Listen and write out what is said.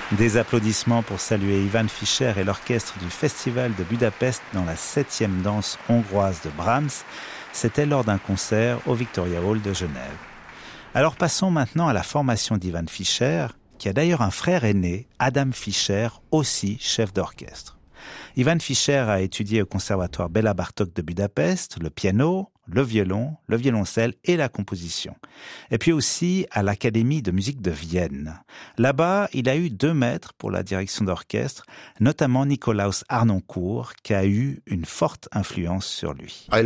Des applaudissements pour saluer Ivan Fischer et l'orchestre du Festival de Budapest dans la 7e danse hongroise de Brahms. C'était lors d'un concert au Victoria Hall de Genève. Alors passons maintenant à la formation d'Ivan Fischer, qui a d'ailleurs un frère aîné, Adam Fischer, aussi chef d'orchestre. Ivan Fischer a étudié au conservatoire Béla Bartók de Budapest, le piano, le violon, le violoncelle et la composition. Et puis aussi à l'Académie de musique de Vienne. Là-bas, il a eu 2 maîtres pour la direction d'orchestre, notamment Nikolaus Harnoncourt, qui a eu une forte influence sur lui.